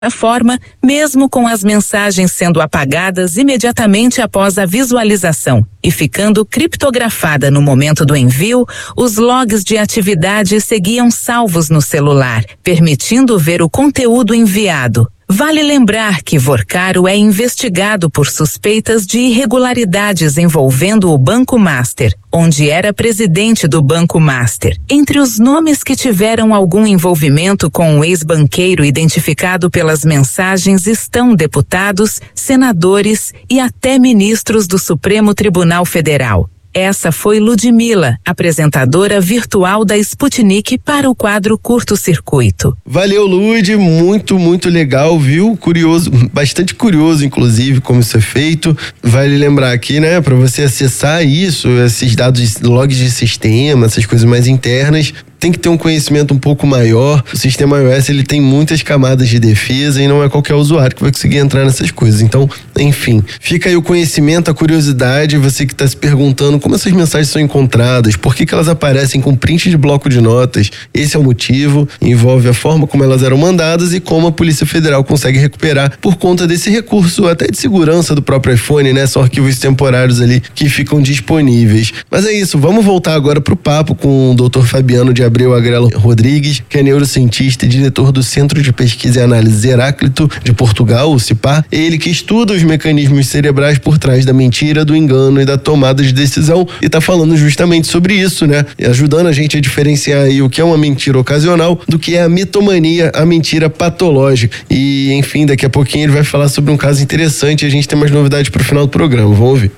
forma, mesmo com as mensagens sendo apagadas imediatamente após a visualização e ficando criptografada no momento do envio, os logs de atividade seguiam salvos no celular, permitindo ver o conteúdo enviado. Vale lembrar que Vorcaro é investigado por suspeitas de irregularidades envolvendo o Banco Master, onde era presidente do Banco Master. Entre os nomes que tiveram algum envolvimento com o ex-banqueiro identificado pelas mensagens estão deputados, senadores e até ministros do Supremo Tribunal Federal. Essa foi Ludmila, apresentadora virtual da Sputnik para o quadro Curto Circuito. Valeu, Lud, muito legal, viu? Curioso, bastante curioso, inclusive, como isso é feito. Vale lembrar aqui, né, para você acessar isso, esses dados, logs de sistema, essas coisas mais internas, tem que ter um conhecimento um pouco maior. O sistema iOS, ele tem muitas camadas de defesa e não é qualquer usuário que vai conseguir entrar nessas coisas. Então, enfim, fica aí o conhecimento, a curiosidade, você que está se perguntando como essas mensagens são encontradas, por que elas aparecem com print de bloco de notas. Esse é o motivo, envolve a forma como elas eram mandadas e como a Polícia Federal consegue recuperar por conta desse recurso até de segurança do próprio iPhone, né? São arquivos temporários ali que ficam disponíveis. Mas é isso, vamos voltar agora pro papo com o Dr. Fabiano de Abreu Agrelo Rodrigues, que é neurocientista e diretor do Centro de Pesquisa e Análise Heráclito de Portugal, o CIPAR. Ele que estuda os mecanismos cerebrais por trás da mentira, do engano e da tomada de decisão, e tá falando justamente sobre isso, né? E ajudando a gente a diferenciar aí o que é uma mentira ocasional do que é a mitomania, a mentira patológica. E, enfim, daqui a pouquinho ele vai falar sobre um caso interessante e a gente tem mais novidades pro final do programa. Vamos ouvir.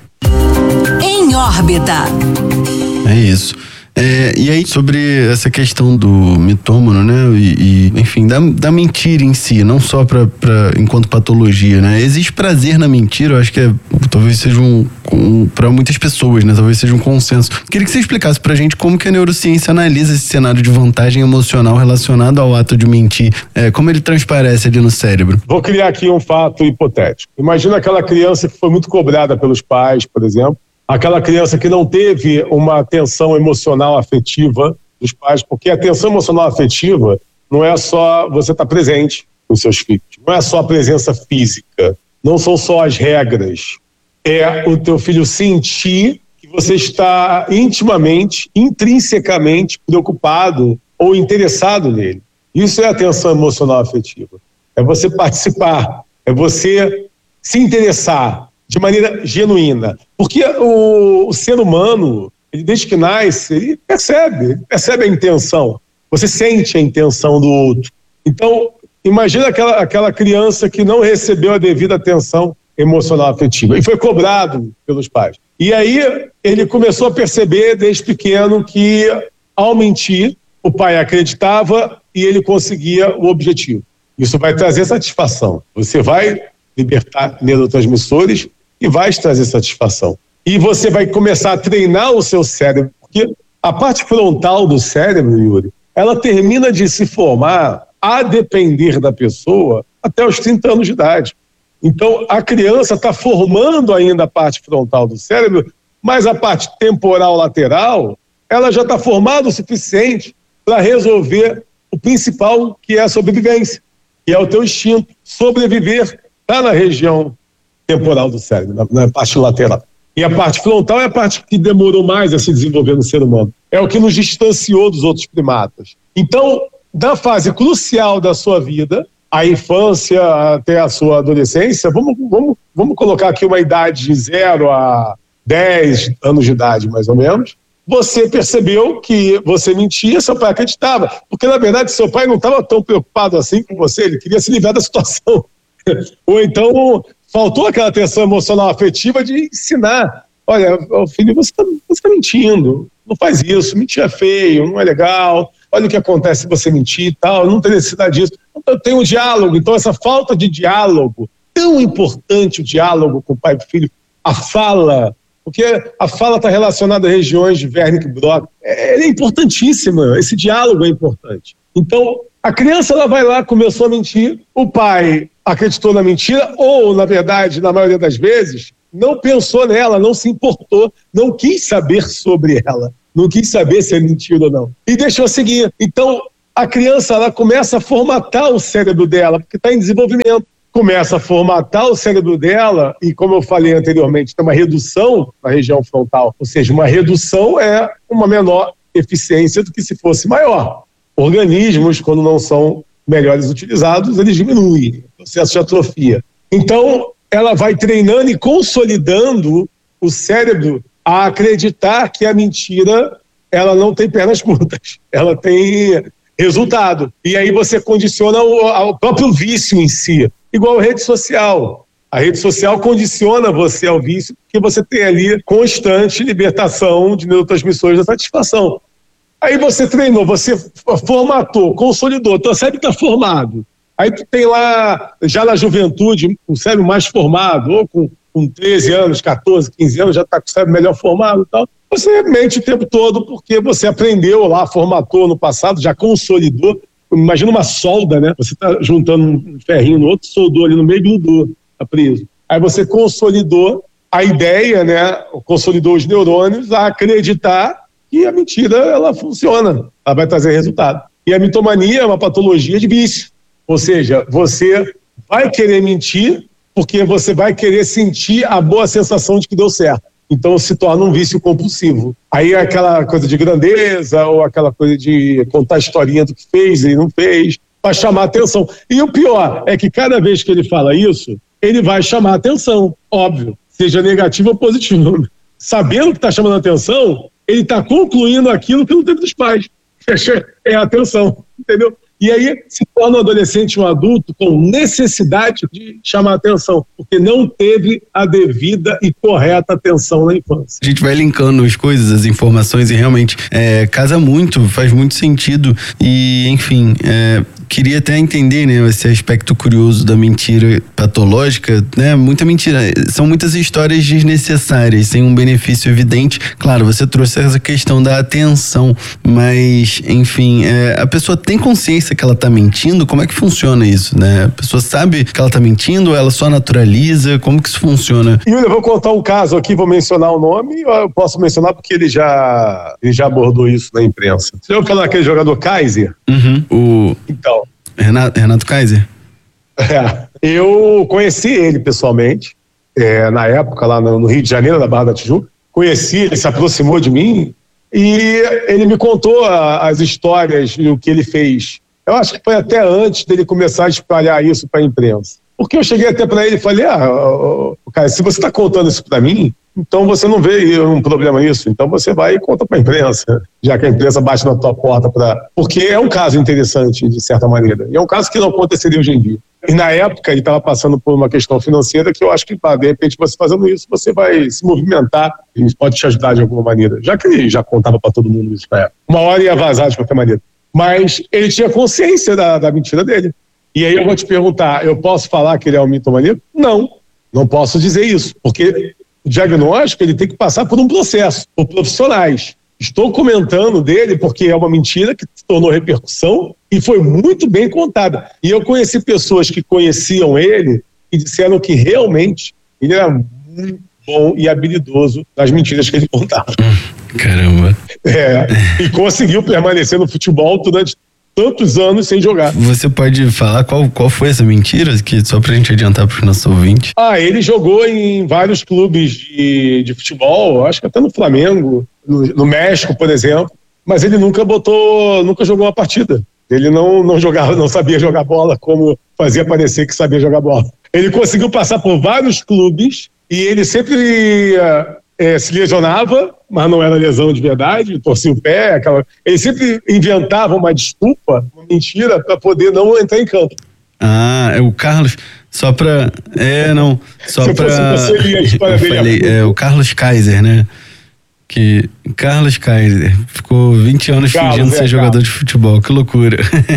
Em órbita. É isso. E aí, sobre essa questão do mitômano, né? Enfim, da mentira em si, não só enquanto patologia, né? Existe prazer na mentira, eu acho que talvez seja para muitas pessoas, né? Talvez seja um consenso. Queria que você explicasse pra gente como que a neurociência analisa esse cenário de vantagem emocional relacionado ao ato de mentir, como ele transparece ali no cérebro. Vou criar aqui um fato hipotético. Imagina aquela criança que foi muito cobrada pelos pais, por exemplo, aquela criança que não teve uma atenção emocional afetiva dos pais, porque a atenção emocional afetiva não é só você estar presente com seus filhos, não é só a presença física, não são só as regras, é o teu filho sentir que você está intimamente, intrinsecamente preocupado ou interessado nele. Isso é atenção emocional afetiva, é você participar, é você se interessar de maneira genuína, porque o ser humano, ele, desde que nasce, ele percebe a intenção, você sente a intenção do outro. Então, imagina aquela criança que não recebeu a devida atenção emocional afetiva e foi cobrado pelos pais. E aí ele começou a perceber desde pequeno que, ao mentir, o pai acreditava e ele conseguia o objetivo. Isso vai trazer satisfação. Você vai libertar neurotransmissores e vai te trazer satisfação. E você vai começar a treinar o seu cérebro, porque a parte frontal do cérebro, Yuri, ela termina de se formar, a depender da pessoa, até os 30 anos de idade. Então, a criança está formando ainda a parte frontal do cérebro, mas a parte temporal lateral, ela já está formada o suficiente para resolver o principal, que é a sobrevivência, que é o teu instinto. Sobreviver está na região temporal do cérebro, na parte lateral. E a parte frontal é a parte que demorou mais a se desenvolver no ser humano. É o que nos distanciou dos outros primatas. Então, da fase crucial da sua vida, a infância até a sua adolescência, vamos colocar aqui uma idade de 0 a 10 anos de idade, mais ou menos, você percebeu que você mentia, seu pai acreditava. Porque, na verdade, seu pai não estava tão preocupado assim com você, ele queria se livrar da situação. Ou então faltou aquela atenção emocional afetiva de ensinar. Olha, filho, você tá mentindo, não faz isso, mentir é feio, não é legal, olha o que acontece se você mentir e tal, não tem necessidade disso. Então, tem um diálogo, então essa falta de diálogo, tão importante o diálogo com o pai e o filho, a fala, porque a fala está relacionada a regiões de Wernicke-Brock, é importantíssima, esse diálogo é importante. Então, a criança ela vai lá, começou a mentir, o pai acreditou na mentira ou, na verdade, na maioria das vezes, não pensou nela, não se importou, não quis saber sobre ela, não quis saber se é mentira ou não, e deixou seguir. Então, a criança ela começa a formatar o cérebro dela, porque está em desenvolvimento. Começa a formatar o cérebro dela e, como eu falei anteriormente, tem uma redução na região frontal. Ou seja, uma redução é uma menor eficiência do que se fosse maior. Organismos, quando não são melhores utilizados, eles diminuem, o processo de atrofia. Então, ela vai treinando e consolidando o cérebro a acreditar que a mentira, ela não tem pernas curtas, ela tem resultado. E aí você condiciona o próprio vício em si, igual a rede social. A rede social condiciona você ao vício porque você tem ali constante libertação de neurotransmissores da satisfação. Aí você treinou, você formatou, consolidou, teu cérebro está formado. Aí tu tem lá, já na juventude, um cérebro mais formado, ou com 13 anos, 14, 15 anos, já está com o cérebro melhor formado e tal. Você mente o tempo todo porque você aprendeu lá, formatou no passado, já consolidou. Imagina uma solda, né? Você está juntando um ferrinho no outro, soldou ali no meio e grudou, está preso. Aí você consolidou a ideia, né? Consolidou os neurônios a acreditar que a mentira, ela funciona, ela vai trazer resultado. E a mitomania é uma patologia de vício. Ou seja, você vai querer mentir porque você vai querer sentir a boa sensação de que deu certo. Então se torna um vício compulsivo. Aí é aquela coisa de grandeza ou aquela coisa de contar a historinha do que fez e não fez, para chamar atenção. E o pior é que cada vez que ele fala isso, ele vai chamar atenção, óbvio, seja negativo ou positivo. Sabendo que está chamando atenção, ele está concluindo aquilo que não teve dos pais. É a atenção, entendeu? E aí se torna um adolescente, um adulto com necessidade de chamar atenção, porque não teve a devida e correta atenção na infância. A gente vai linkando as coisas, as informações e realmente casa muito, faz muito sentido e, enfim, queria até entender, né, esse aspecto curioso da mentira patológica, né? Muita mentira, são muitas histórias desnecessárias, sem um benefício evidente. Claro, você trouxe essa questão da atenção, mas, enfim, a pessoa tem consciência que ela tá mentindo? Como é que funciona isso, né? A pessoa sabe que ela tá mentindo ou ela só naturaliza? Como que isso funciona? E eu vou contar um caso aqui, vou mencionar o nome, eu posso mencionar porque ele já abordou isso na imprensa. Você ouviu falar daquele jogador Kaiser? Então. Renato Kaiser? Eu conheci ele pessoalmente, na época lá no Rio de Janeiro, na Barra da Tijuca. Conheci, ele se aproximou de mim e ele me contou as histórias e o que ele fez. Eu acho que foi até antes dele começar a espalhar isso para a imprensa. Porque eu cheguei até para ele e falei, cara, se você está contando isso para mim, então você não vê um problema nisso, então você vai e conta para a imprensa, já que a imprensa bate na tua porta porque é um caso interessante, de certa maneira, e é um caso que não aconteceria hoje em dia. E na época ele estava passando por uma questão financeira que eu acho que, de repente, você fazendo isso, você vai se movimentar e pode te ajudar de alguma maneira, já que ele já contava para todo mundo isso na época. Uma hora ia vazar de qualquer maneira. Mas ele tinha consciência da mentira dele. E aí eu vou te perguntar, eu posso falar que ele é um mitomaníaco? Não posso dizer isso, porque o diagnóstico ele tem que passar por um processo, por profissionais. Estou comentando dele porque é uma mentira que se tornou repercussão e foi muito bem contada. E eu conheci pessoas que conheciam ele e disseram que realmente ele era muito bom e habilidoso nas mentiras que ele contava. Caramba. E conseguiu permanecer no futebol durante tantos anos sem jogar. Você pode falar qual foi essa mentira, que só pra gente adiantar pro nosso ouvinte? Ele jogou em vários clubes de futebol, acho que até no Flamengo, no México, por exemplo, mas ele nunca jogou uma partida. Ele não jogava, não sabia jogar bola como fazia parecer que sabia jogar bola. Ele conseguiu passar por vários clubes e ele sempre se lesionava, mas não era lesão de verdade, torcia o pé, ele sempre inventava uma desculpa, uma mentira, para poder não entrar em campo. É o Carlos, só pra... o Carlos Kaiser, né? Carlos Kaiser ficou 20 anos fingindo ser jogador de futebol, que loucura.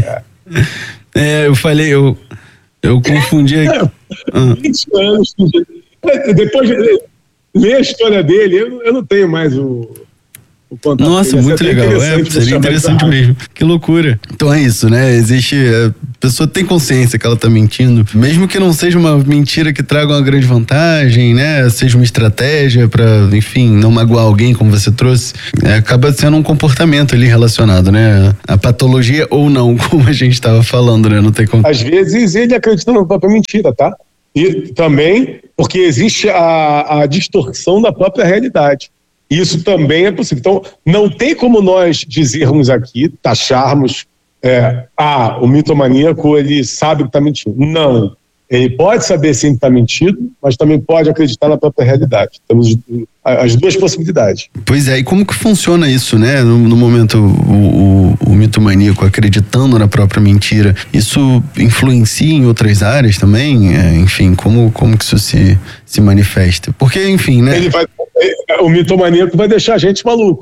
Eu confundi aqui. 20 anos fingindo. Depois de ler a história dele, eu não tenho mais Nossa, muito legal. Seria interessante mesmo. Que loucura. Então é isso, né? A pessoa tem consciência que ela tá mentindo, mesmo que não seja uma mentira que traga uma grande vantagem, né? Seja uma estratégia pra, enfim, não magoar alguém, como você trouxe. Acaba sendo um comportamento ali relacionado, né? A patologia ou não, como a gente tava falando, né? Não tem como. Às vezes ele acredita na própria mentira, tá? E também porque existe a distorção da própria realidade. Isso também é possível. Então, não tem como nós dizermos aqui, taxarmos, o mitomaníaco, ele sabe que está mentindo. Não. Ele pode saber sim que está mentindo, mas também pode acreditar na própria realidade. Temos as duas possibilidades. Pois é, e como que funciona isso, né? No momento, o mitomaníaco acreditando na própria mentira, isso influencia em outras áreas também? Enfim, como que isso se manifesta? Porque, enfim, né? O mitomaníaco vai deixar a gente maluco.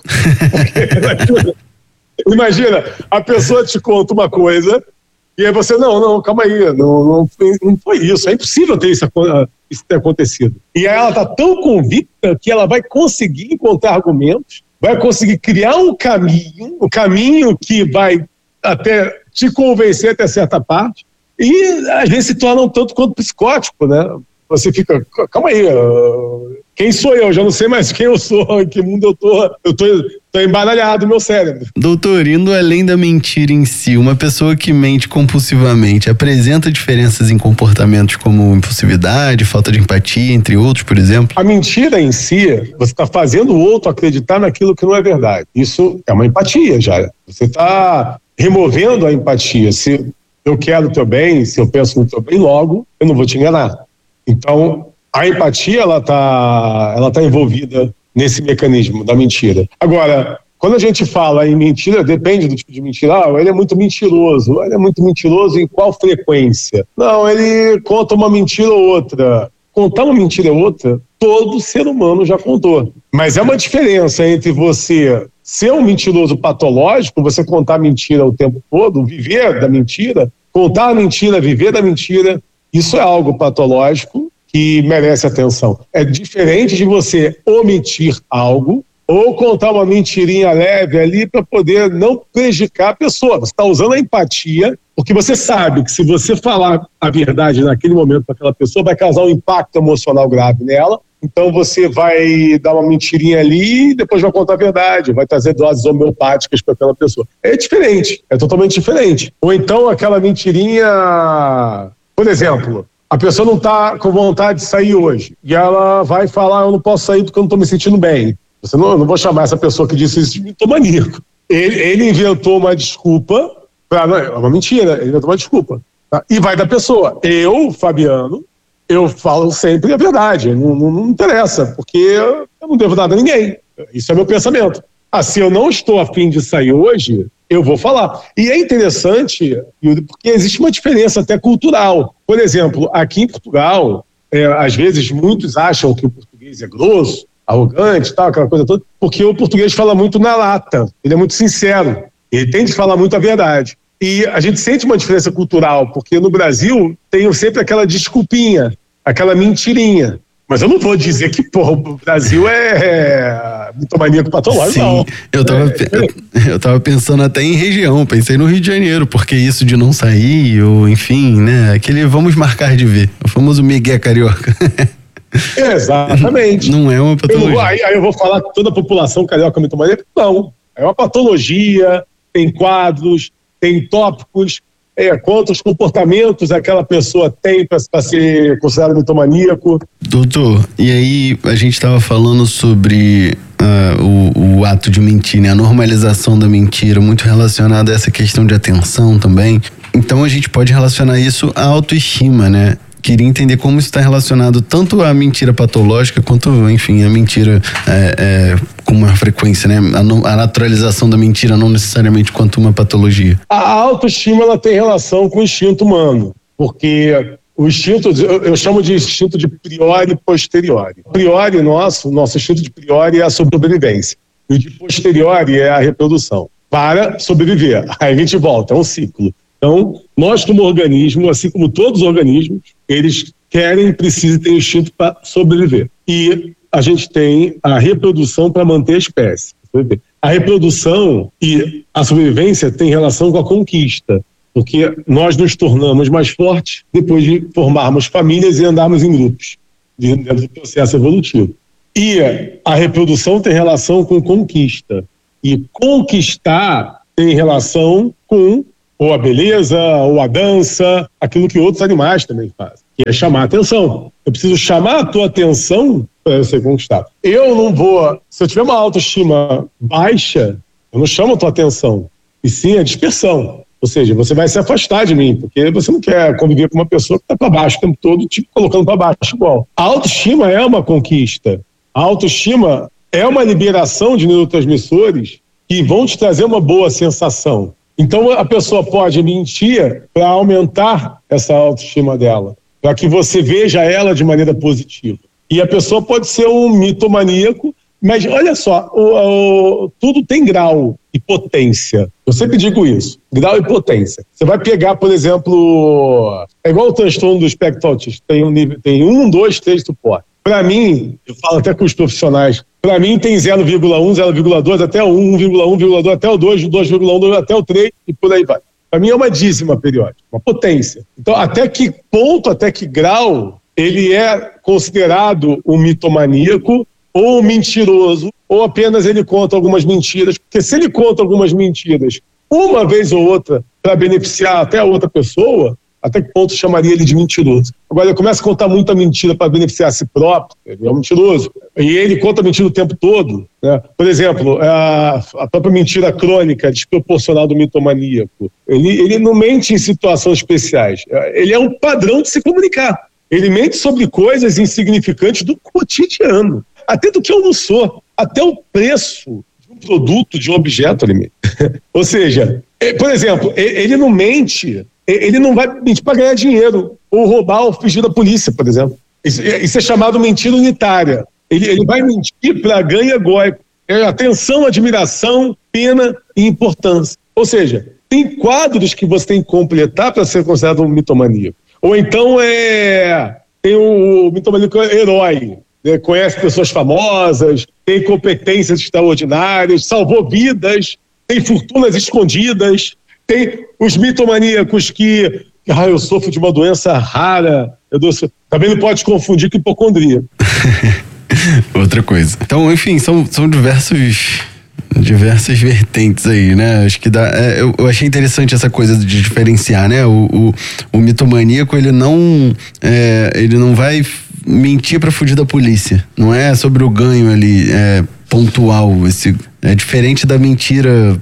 Imagina, a pessoa te conta uma coisa e aí você, não, calma aí, não foi isso, é impossível ter isso ter acontecido. E aí ela está tão convicta que ela vai conseguir encontrar argumentos, vai conseguir criar um caminho que vai até te convencer até certa parte, e às vezes se torna um tanto quanto psicótico, né? Você fica, calma aí, quem sou eu? Já não sei mais quem eu sou, em que mundo eu tô embaralhado no meu cérebro. Doutor, indo além da mentira em si, uma pessoa que mente compulsivamente apresenta diferenças em comportamentos como impulsividade, falta de empatia, entre outros, por exemplo? A mentira em si, você está fazendo o outro acreditar naquilo que não é verdade. Isso é uma empatia já. Você está removendo a empatia. Se eu quero o teu bem, se eu penso no teu bem, logo eu não vou te enganar. Então, a empatia, ela tá envolvida nesse mecanismo da mentira. Agora, quando a gente fala em mentira, depende do tipo de mentira. Ele é muito mentiroso. Ele é muito mentiroso em qual frequência? Não, ele conta uma mentira ou outra. Contar uma mentira ou outra, todo ser humano já contou. Mas é uma diferença entre você ser um mentiroso patológico, você contar mentira o tempo todo, viver da mentira, contar a mentira, viver da mentira. Isso é algo patológico que merece atenção. É diferente de você omitir algo ou contar uma mentirinha leve ali para poder não prejudicar a pessoa. Você está usando a empatia, porque você sabe que se você falar a verdade naquele momento para aquela pessoa, vai causar um impacto emocional grave nela. Então você vai dar uma mentirinha ali e depois vai contar a verdade, vai trazer doses homeopáticas para aquela pessoa. É diferente, é totalmente diferente. Ou então aquela mentirinha... Por exemplo, a pessoa não está com vontade de sair hoje e ela vai falar, eu não posso sair porque eu não estou me sentindo bem. Eu não vou chamar essa pessoa que disse isso de mitomaníaco. Ele inventou uma desculpa, é uma mentira, ele inventou uma desculpa. Tá? E vai da pessoa. Eu, Fabiano, eu falo sempre a verdade, não interessa, porque eu não devo nada a ninguém. Isso é meu pensamento. Se eu não estou a fim de sair hoje, eu vou falar. E é interessante, Yuri, porque existe uma diferença até cultural. Por exemplo, aqui em Portugal, às vezes muitos acham que o português é grosso, arrogante, tal, aquela coisa toda, porque o português fala muito na lata, ele é muito sincero, ele tem de falar muito a verdade. E a gente sente uma diferença cultural, porque no Brasil tem sempre aquela desculpinha, aquela mentirinha. Mas eu não vou dizer que, o Brasil é mitomaníaco patológico, não. Eu tava pensando até em região, pensei no Rio de Janeiro, porque isso de não sair, ou enfim, né, aquele vamos marcar de ver, o famoso Miguel Carioca. Exatamente. Não é uma patologia. Aí eu vou falar que toda a população carioca é mitomaníaca? Não. É uma patologia, tem quadros, tem tópicos, quantos comportamentos aquela pessoa tem para ser considerado mitomaníaco. Doutor, e aí a gente estava falando sobre o ato de mentir, né? A normalização da mentira, muito relacionada a essa questão de atenção também. Então a gente pode relacionar isso à autoestima, né? Queria entender como isso está relacionado tanto à mentira patológica quanto, enfim, a mentira com uma frequência, né? A naturalização da mentira não necessariamente quanto uma patologia. A autoestima, ela tem relação com o instinto humano, porque o instinto, eu chamo de instinto de priori e posteriori. Priori nosso instinto de priori é a sobrevivência, e o de posteriori é a reprodução, para sobreviver. Aí a gente volta, é um ciclo. Então, nós como organismo, assim como todos os organismos, eles precisam ter instinto para sobreviver. E a gente tem a reprodução para manter a espécie. A reprodução e a sobrevivência têm relação com a conquista, porque nós nos tornamos mais fortes depois de formarmos famílias e andarmos em grupos, dentro do processo evolutivo. E a reprodução tem relação com conquista. E conquistar tem relação com ou a beleza, ou a dança, aquilo que outros animais também fazem, que é chamar a atenção. Eu preciso chamar a tua atenção para eu ser conquistado. Eu não vou, se eu tiver uma autoestima baixa, eu não chamo a tua atenção, e sim a dispersão. Ou seja, você vai se afastar de mim, porque você não quer conviver com uma pessoa que está para baixo o tempo todo, tipo, colocando para baixo igual. A autoestima é uma conquista. A autoestima é uma liberação de neurotransmissores que vão te trazer uma boa sensação. Então a pessoa pode mentir para aumentar essa autoestima dela, para que você veja ela de maneira positiva. E a pessoa pode ser um mitomaníaco, mas olha só, tudo tem grau e potência. Eu sempre digo isso, grau e potência. Você vai pegar, por exemplo, é igual o transtorno do espectro autista, tem 1, 2, 3 suporte. Para mim, eu falo até com os profissionais, para mim tem 0,1, 0,2 até o 1, 1,1 até o 2, 2,1 até o 3 e por aí vai. Para mim é uma dízima periódica, uma potência. Então, até que ponto, até que grau ele é considerado um mitomaníaco ou um mentiroso, ou apenas ele conta algumas mentiras, porque se ele conta algumas mentiras uma vez ou outra para beneficiar até a outra pessoa, até que ponto chamaria ele de mentiroso? Agora, ele começa a contar muita mentira para beneficiar a si próprio, ele é um mentiroso. E ele conta mentira o tempo todo, né? Por exemplo, a própria mentira crônica, desproporcional do mitomaníaco. Ele não mente em situações especiais. Ele é um padrão de se comunicar. Ele mente sobre coisas insignificantes do cotidiano. Até do que eu não sou. Até o preço de um produto, de um objeto, ele mente. Ou seja, por exemplo, ele não mente... Ele não vai mentir para ganhar dinheiro, ou roubar ou fugir da polícia, por exemplo. Isso é chamado mentira unitária. Ele vai mentir para ganho egóico. É atenção, admiração, pena e importância. Ou seja, tem quadros que você tem que completar para ser considerado um mitomaníaco. Ou então tem o mitomaníaco herói, né? Conhece pessoas famosas, tem competências extraordinárias, salvou vidas, tem fortunas escondidas. Tem os mitomaníacos que eu sofro de uma doença rara. Também não pode confundir com hipocondria. Outra coisa. Então, enfim, são diversas vertentes aí, né? Acho que eu achei interessante essa coisa de diferenciar, né? O mitomaníaco, ele não vai mentir para fugir da polícia. Não é sobre o ganho ali, pontual. É diferente da mentira...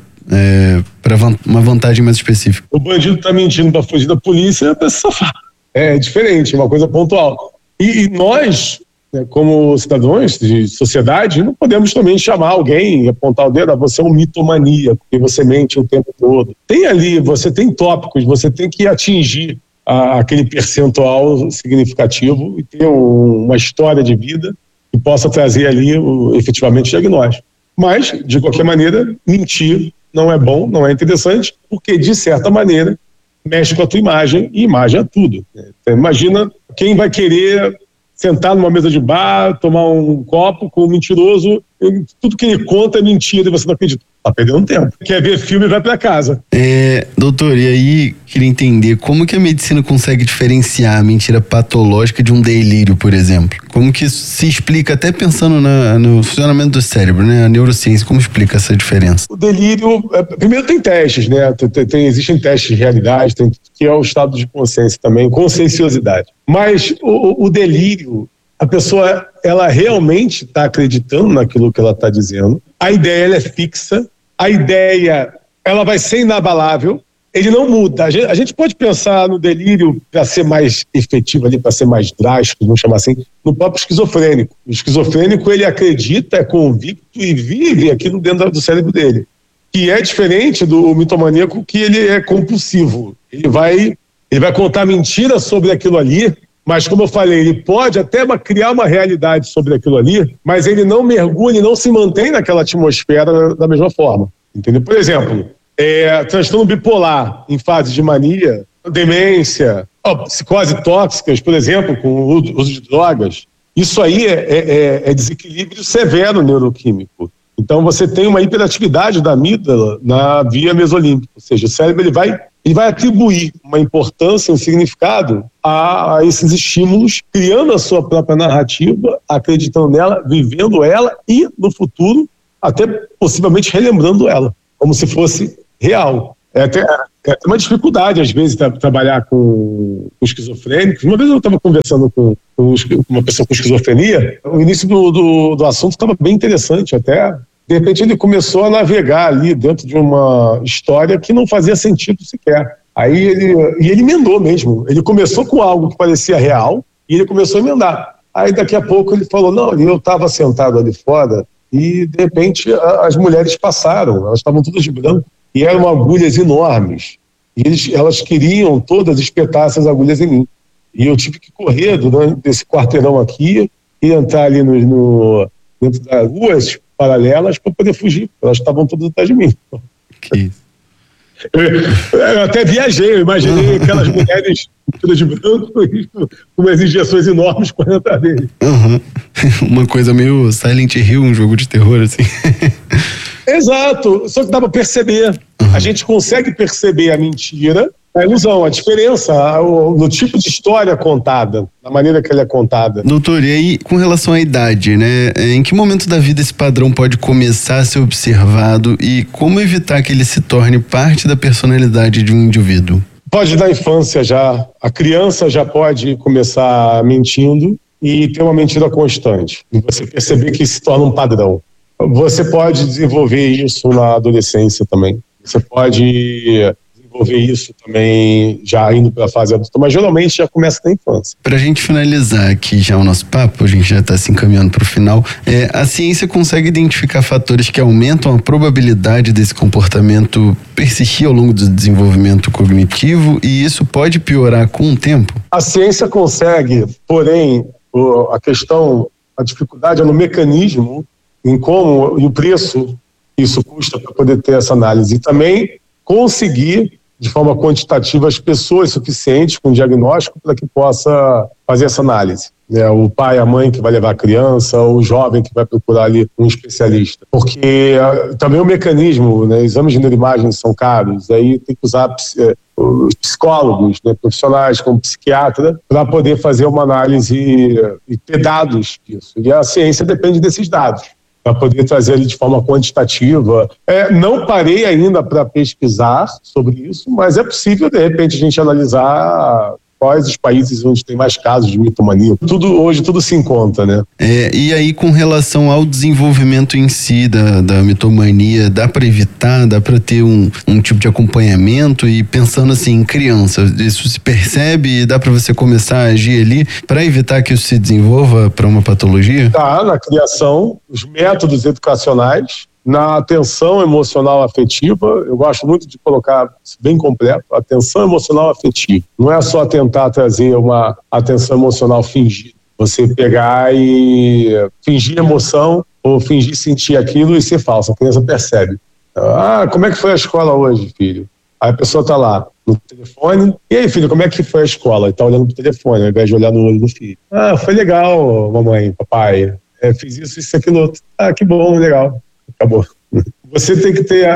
para uma vantagem mais específica. O bandido tá mentindo para fugir da polícia, é pra se safar. É diferente, uma coisa pontual. E nós, né, como cidadãos de sociedade, não podemos também chamar alguém e apontar o dedo, você é um mitomaníaco, porque você mente o tempo todo. Tem ali, você tem tópicos, você tem que atingir aquele percentual significativo e ter uma história de vida que possa trazer ali efetivamente o diagnóstico. Mas, de qualquer maneira, mentir não é bom, não é interessante, porque, de certa maneira, mexe com a tua imagem, e imagem é tudo. Então, imagina quem vai querer sentar numa mesa de bar, tomar um copo com um mentiroso, tudo que ele conta é mentira e você não acredita. Tá perdendo tempo. Quer ver filme, vai pra casa. Doutor, e aí queria entender como que a medicina consegue diferenciar a mentira patológica de um delírio, por exemplo? Como que isso se explica, até pensando no funcionamento do cérebro, né? A neurociência, como explica essa diferença? O delírio, primeiro tem testes, né? Existem testes de realidade, que é o estado de consciência também, conscienciosidade. Mas o delírio, a pessoa, ela realmente está acreditando naquilo que ela está dizendo. A ideia, ela é fixa. A ideia, ela vai ser inabalável. Ele não muda. A gente pode pensar no delírio para ser mais efetivo ali, para ser mais drástico, vamos chamar assim, no próprio esquizofrênico. O esquizofrênico, ele acredita, é convicto e vive aquilo dentro do cérebro dele. Que é diferente do mitomaníaco, que ele é compulsivo. Ele vai contar mentiras sobre aquilo ali, mas, como eu falei, ele pode até criar uma realidade sobre aquilo ali, mas ele não mergulha e não se mantém naquela atmosfera da mesma forma. Entendeu? Por exemplo, transtorno bipolar em fase de mania, demência, psicose tóxicas, por exemplo, com o uso de drogas. Isso aí é desequilíbrio severo neuroquímico. Então você tem uma hiperatividade da amígdala na via mesolímbica, ou seja, o cérebro ele vai atribuir uma importância, um significado a esses estímulos, criando a sua própria narrativa, acreditando nela, vivendo ela e, no futuro, até possivelmente relembrando ela, como se fosse real. É até uma dificuldade, às vezes, trabalhar com esquizofrênicos. Uma vez eu estava conversando com uma pessoa com esquizofrenia, o início do assunto estava bem interessante até. De repente ele começou a navegar ali dentro de uma história que não fazia sentido sequer. Aí ele emendou mesmo. Ele começou com algo que parecia real e ele começou a emendar. Aí daqui a pouco ele falou, não, eu estava sentado ali fora e de repente as mulheres passaram, elas estavam todas de branco e eram agulhas enormes. E elas queriam todas espetar essas agulhas em mim. E eu tive que correr desse quarteirão aqui e entrar ali dentro das ruas paralelas para poder fugir. Elas estavam todas atrás de mim. Que isso? Eu até viajei, eu imaginei aquelas mulheres todas de branco com umas injeções enormes correndo atrás dele. Uma coisa meio Silent Hill, um jogo de terror, assim. Exato, só que dá para perceber. A gente consegue perceber a mentira, a ilusão, a diferença no tipo de história contada, na maneira que ela é contada. Doutor, e aí com relação à idade, né? Em que momento da vida esse padrão pode começar a ser observado e como evitar que ele se torne parte da personalidade de um indivíduo? Pode na infância já, a criança já pode começar mentindo e ter uma mentira constante. E você perceber que se torna um padrão. Você pode desenvolver isso na adolescência também. Você pode desenvolver isso também já indo para a fase adulta, mas geralmente já começa na infância. Para a gente finalizar aqui já o nosso papo, a gente já está se encaminhando para o final, a ciência consegue identificar fatores que aumentam a probabilidade desse comportamento persistir ao longo do desenvolvimento cognitivo e isso pode piorar com o tempo? A ciência consegue, porém, a dificuldade é no mecanismo, em como e o preço que isso custa para poder ter essa análise. E também conseguir, de forma quantitativa, as pessoas suficientes com diagnóstico para que possa fazer essa análise. O pai, a mãe que vai levar a criança, ou o jovem que vai procurar ali um especialista. Porque também o mecanismo, exames de neuroimagem são caros, aí tem que usar os psicólogos, profissionais como psiquiatra, para poder fazer uma análise e ter dados disso. E a ciência depende desses dados, para poder trazer ele de forma quantitativa. Não parei ainda para pesquisar sobre isso, mas é possível, de repente, a gente analisar quais os países onde tem mais casos de mitomania. Hoje tudo se encontra, né? E aí, com relação ao desenvolvimento em si da mitomania, dá para evitar, dá para ter um tipo de acompanhamento e pensando assim, em criança, isso se percebe e dá para você começar a agir ali para evitar que isso se desenvolva para uma patologia? Tá, na criação, os métodos educacionais, na atenção emocional afetiva, eu gosto muito de colocar isso bem completo, atenção emocional afetiva. Não é só tentar trazer uma atenção emocional fingida. Você pegar e fingir emoção ou fingir sentir aquilo e ser falso. A criança percebe. Como é que foi a escola hoje, filho? Aí a pessoa tá lá no telefone. E aí, filho, como é que foi a escola? E tá olhando pro telefone, ao invés de olhar no olho do filho. Foi legal, mamãe, papai. Fiz isso, aquilo, outro. Que bom, legal. Acabou. Você tem que ter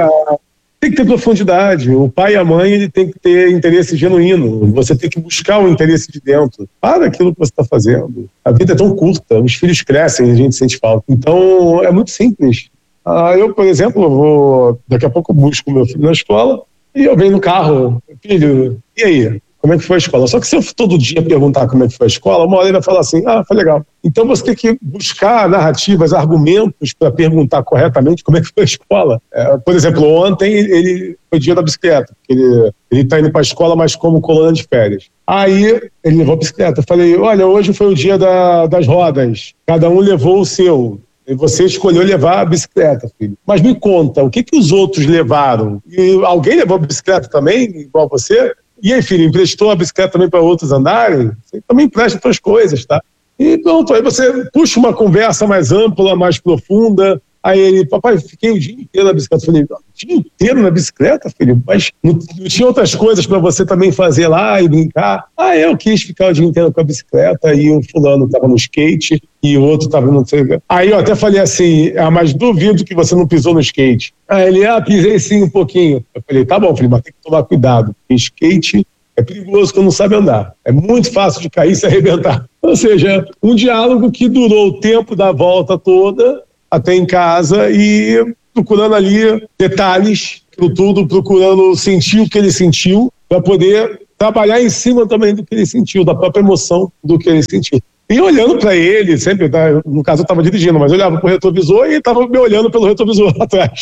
profundidade. O pai e a mãe, ele tem que ter interesse genuíno. Você tem que buscar o interesse de dentro para aquilo que você está fazendo. A vida é tão curta, os filhos crescem e a gente sente falta. Então, é muito simples. Eu, por exemplo, daqui a pouco eu busco meu filho na escola e eu venho no carro, filho, e aí? Como é que foi a escola? Só que se eu todo dia perguntar como é que foi a escola, uma hora ele vai falar assim, foi legal. Então você tem que buscar narrativas, argumentos para perguntar corretamente como é que foi a escola. Por exemplo, ontem foi dia da bicicleta. Ele está indo para a escola, mas como colônia de férias. Aí ele levou a bicicleta. Eu falei, olha, hoje foi o dia das rodas. Cada um levou o seu. E você escolheu levar a bicicleta, filho. Mas me conta, o que os outros levaram? E alguém levou a bicicleta também, igual você? E aí, filho, emprestou a bicicleta também para outros andarem? Você também empresta suas coisas, tá? E pronto, aí você puxa uma conversa mais ampla, mais profunda, Aí ele, papai, fiquei o dia inteiro na bicicleta. Eu falei, o dia inteiro na bicicleta, filho? Mas não tinha outras coisas para você também fazer lá e brincar? Eu quis ficar o dia inteiro com a bicicleta e o fulano tava no skate e o outro tava no... Aí eu até falei assim, mas duvido que você não pisou no skate. Aí ele, pisei sim um pouquinho. Eu falei, tá bom, filho, mas tem que tomar cuidado. Porque skate é perigoso quando não sabe andar. É muito fácil de cair e se arrebentar. Ou seja, um diálogo que durou o tempo da volta toda até em casa e procurando ali detalhes do tudo, procurando sentir o que ele sentiu para poder trabalhar em cima também do que ele sentiu, da própria emoção do que ele sentiu. E olhando para ele, sempre, no caso eu estava dirigindo, mas eu olhava pro retrovisor e ele estava me olhando pelo retrovisor atrás.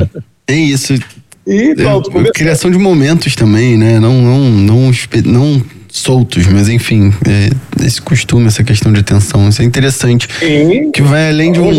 É isso. E pronto, criação de momentos também, né? Não soltos, mas enfim, esse costume, essa questão de atenção, isso é interessante. Sim. Que vai além de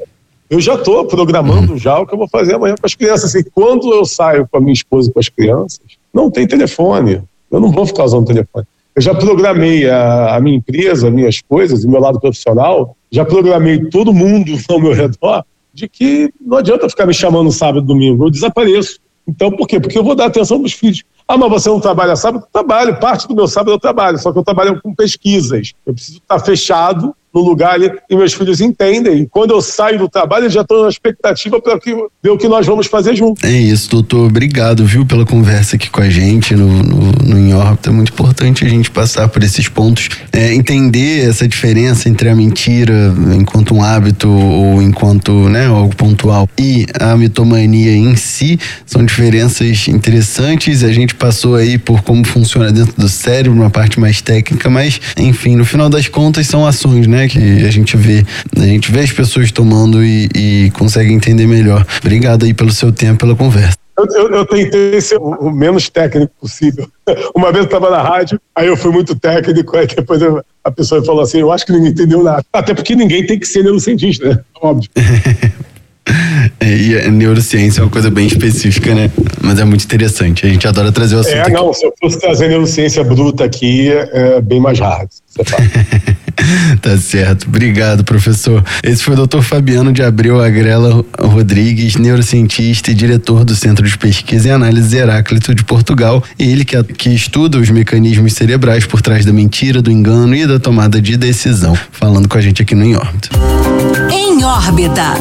Eu já estou programando já o que eu vou fazer amanhã com as crianças. Assim, quando eu saio com a minha esposa e com as crianças, não tem telefone. Eu não vou ficar usando telefone. Eu já programei a minha empresa, minhas coisas, o meu lado profissional, já programei todo mundo ao meu redor de que não adianta ficar me chamando sábado e domingo, eu desapareço. Então, por quê? Porque eu vou dar atenção para os filhos. Mas você não trabalha sábado? Trabalho, parte do meu sábado eu trabalho, só que eu trabalho com pesquisas. Eu preciso estar fechado no lugar ali e meus filhos entendem. E quando eu saio do trabalho, eles já estão na expectativa para ver o que nós vamos fazer juntos. É isso, doutor. Obrigado, viu, pela conversa aqui com a gente no Em Órbita. É muito importante a gente passar por esses pontos, entender essa diferença entre a mentira enquanto um hábito ou enquanto, algo pontual e a mitomania em si. São diferenças interessantes. A gente passou aí por como funciona dentro do cérebro, uma parte mais técnica, mas, enfim, no final das contas são ações, que a gente vê as pessoas tomando e consegue entender melhor. Obrigado aí pelo seu tempo, pela conversa. Eu tentei ser o menos técnico possível. Uma vez eu estava na rádio, aí eu fui muito técnico, aí depois a pessoa falou assim, eu acho que ninguém entendeu nada. Até porque ninguém tem que ser neurocientista, né? Óbvio. E a neurociência é uma coisa bem específica, né? Mas é muito interessante. A gente adora trazer o assunto aqui. Se eu fosse trazer neurociência bruta aqui, é bem mais raro. Tá certo. Obrigado, professor. Esse foi o Dr. Fabiano de Abreu Agrela Rodrigues, neurocientista e diretor do Centro de Pesquisa e Análise Heráclito de Portugal. Ele que estuda os mecanismos cerebrais por trás da mentira, do engano e da tomada de decisão. Falando com a gente aqui no Em Órbita. Em Órbita.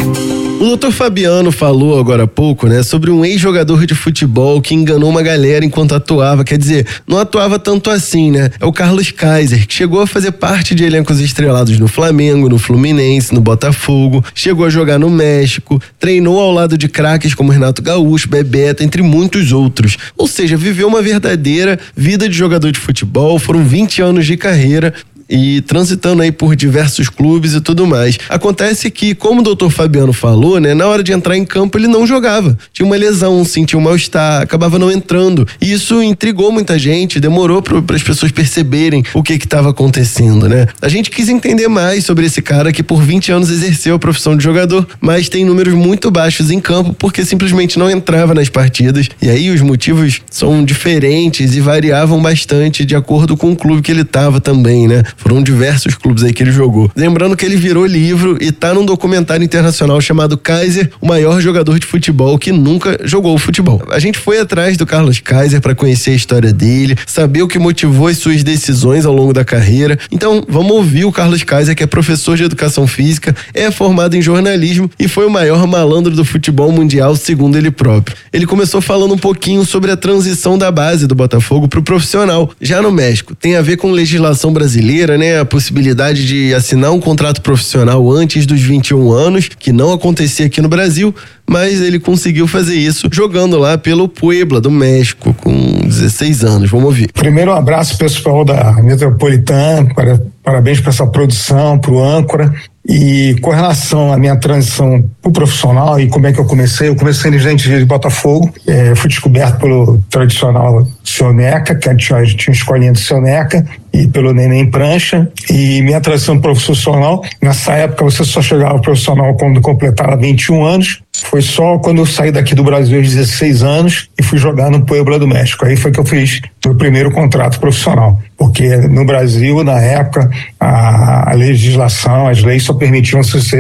O Dr. Fabiano falou agora há pouco, sobre um ex-jogador de futebol que enganou uma galera enquanto atuava. Quer dizer, não atuava tanto assim, É o Carlos Kaiser, que chegou a fazer parte de elencos estrelados no Flamengo, no Fluminense, no Botafogo, chegou a jogar no México, treinou ao lado de craques como Renato Gaúcho, Bebeto, entre muitos outros. Ou seja, viveu uma verdadeira vida de jogador de futebol, foram 20 anos de carreira, e transitando aí por diversos clubes e tudo mais. Acontece que, como o doutor Fabiano falou, na hora de entrar em campo ele não jogava. Tinha uma lesão, sentia um mal-estar, acabava não entrando. E isso intrigou muita gente, demorou para as pessoas perceberem o que estava acontecendo, A gente quis entender mais sobre esse cara que por 20 anos exerceu a profissão de jogador, mas tem números muito baixos em campo porque simplesmente não entrava nas partidas. E aí os motivos são diferentes e variavam bastante de acordo com o clube que ele estava também, Foram diversos clubes aí que ele jogou. Lembrando que ele virou livro e tá num documentário internacional chamado Kaiser, o maior jogador de futebol que nunca jogou futebol. A gente foi atrás do Carlos Kaiser para conhecer a história dele, saber o que motivou as suas decisões ao longo da carreira. Então, vamos ouvir o Carlos Kaiser, que é professor de educação física, é formado em jornalismo e foi o maior malandro do futebol mundial, segundo ele próprio. Ele começou falando um pouquinho sobre a transição da base do Botafogo pro profissional, já no México. Tem a ver com legislação brasileira, a possibilidade de assinar um contrato profissional antes dos 21 anos, que não acontecia aqui no Brasil, mas ele conseguiu fazer isso jogando lá pelo Puebla, do México, com 16 anos. Vamos ouvir. Primeiro, um abraço pessoal da Metropolitana, parabéns para essa produção, para o âncora. E com relação à minha transição para o profissional e como é que eu comecei no Gente de Botafogo, fui descoberto pelo tradicional Seu Neca, que tinha escolinha do Seu Neca, e pelo Neném Prancha. E minha transição profissional, nessa época você só chegava ao profissional quando completava 21 anos. Foi só quando eu saí daqui do Brasil aos 16 anos e fui jogar no Puebla do México. Aí foi que eu fiz meu primeiro contrato profissional. Porque no Brasil, na época, a legislação, as leis só permitiam você ser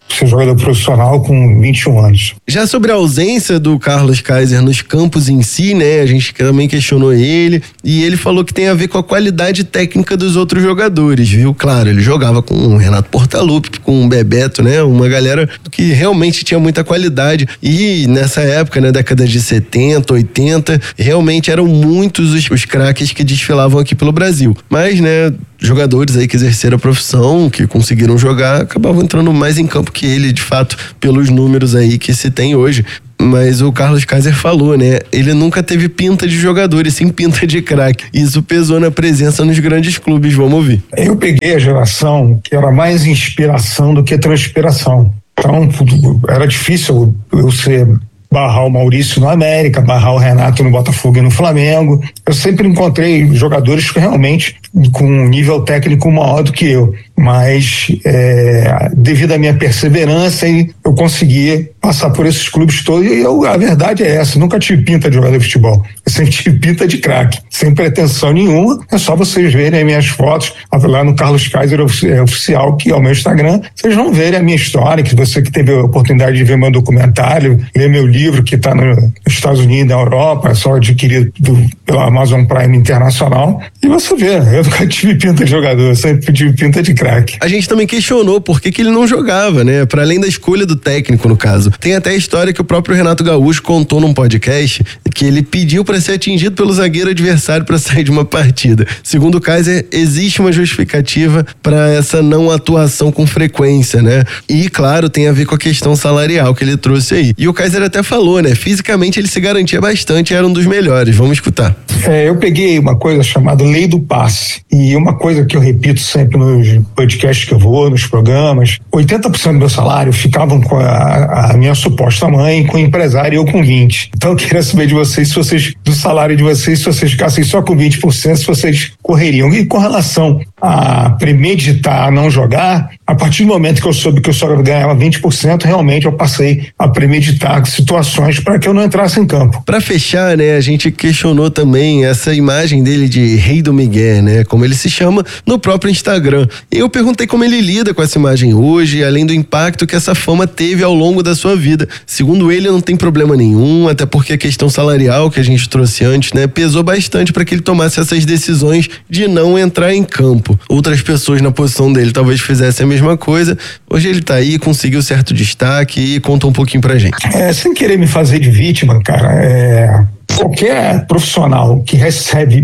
ser jogador profissional com 21 anos. Já sobre a ausência do Carlos Kaiser nos campos em si, né? A gente também questionou ele e ele falou que tem a ver com a qualidade técnica dos outros jogadores, viu? Claro, ele jogava com o Renato Portaluppi, com o Bebeto, né? Uma galera que realmente tinha muita qualidade e nessa época, né? Década de 70, 80, realmente eram muitos os craques que desfilavam aqui pelo Brasil. Mas, né? Jogadores aí que exerceram a profissão, que conseguiram jogar, acabavam entrando mais em campo que ele, de fato, pelos números aí que se tem hoje. Mas o Carlos Kaiser falou, né? Ele nunca teve pinta de jogador, e sim pinta de craque. Isso pesou na presença nos grandes clubes, vamos ouvir. Eu peguei a geração que era mais inspiração do que transpiração. Então, era difícil eu barrar o Maurício no América, barrar o Renato no Botafogo e no Flamengo. Eu sempre encontrei jogadores que realmente com um nível técnico maior do que eu, mas devido à minha perseverança eu consegui passar por esses clubes todos e a verdade é essa, nunca tive pinta de jogador de futebol, eu sempre tive pinta de craque, sem pretensão nenhuma. É só vocês verem as minhas fotos lá no Carlos Kaiser oficial, que é o meu Instagram, vocês vão verem a minha história, que você que teve a oportunidade de ver meu documentário, ler meu livro que está nos Estados Unidos, na Europa, só adquirido pela Amazon Prime Internacional, e você vê, eu nunca tive pinta de jogador, eu sempre tive pinta de craque. A gente também questionou por que ele não jogava, né? Para além da escolha do técnico, no caso. Tem até a história que o próprio Renato Gaúcho contou num podcast, que ele pediu para ser atingido pelo zagueiro adversário para sair de uma partida. Segundo o Kaiser, existe uma justificativa para essa não atuação com frequência, né? E, claro, tem a ver com a questão salarial que ele trouxe aí. E o Kaiser até falou, né? Fisicamente ele se garantia bastante, era um dos melhores. Vamos escutar. Eu peguei uma coisa chamada lei do passe, e uma coisa que eu repito sempre nos podcasts que eu vou, nos programas, 80% do meu salário ficavam com a minha suposta mãe, com o empresário e eu com 20%. Então eu queria saber de vocês, do salário de vocês, se vocês ficassem só com 20%, se vocês correriam. E com relação a premeditar, a não jogar, a partir do momento que eu soube que eu só ganhava 20%, realmente eu passei a premeditar situações para que eu não entrasse em campo. Para fechar, né, a gente questionou também essa imagem dele de Rei do Miguel, né, como ele se chama no próprio Instagram. E eu perguntei como ele lida com essa imagem hoje, além do impacto que essa fama teve ao longo da sua vida. Segundo ele, não tem problema nenhum, até porque a questão salarial que a gente trouxe antes, né, pesou bastante para que ele tomasse essas decisões de não entrar em campo. Outras pessoas na posição dele talvez fizessem a mesma coisa. Hoje ele tá aí, conseguiu certo destaque e conta um pouquinho pra gente. Sem querer me fazer de vítima, cara, qualquer profissional que recebe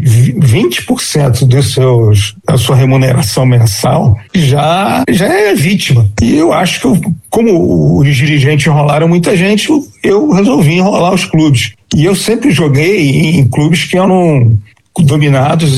20% da sua remuneração mensal já é vítima. E eu acho que, como os dirigentes enrolaram muita gente, eu resolvi enrolar os clubes. E eu sempre joguei em clubes que eram dominados